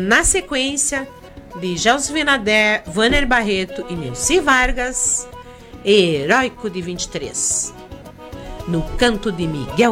na sequência de Josefina Der, Vanner Barreto e Nilce Vargas, Heróico de 23. No canto de Miguel